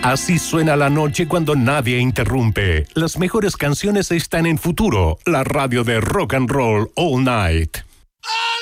Así suena la noche cuando nadie interrumpe. Las mejores canciones están en Futuro, la radio de rock and roll all night.